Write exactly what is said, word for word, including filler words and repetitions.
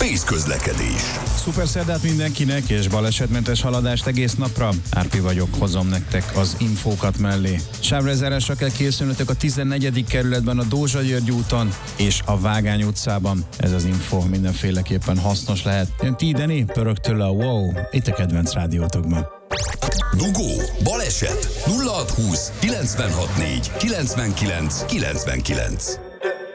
Pész közlekedés. Szuper szerdát mindenkinek, és balesetmentes haladást egész napra. Árpi vagyok, hozom nektek az infókat mellé. Sávlezárásra kell készülnötök a tizennegyedik kerületben, a Dózsa György úton és a Vágány utcában. Ez az info mindenféleképpen hasznos lehet. Jön Tideni, pörögtől a wow, itt a kedvenc rádiótokban. Dugó, baleset, nulla hat húsz, kilencvenhat négy, kilencvenkilenc, kilencvenkilenc.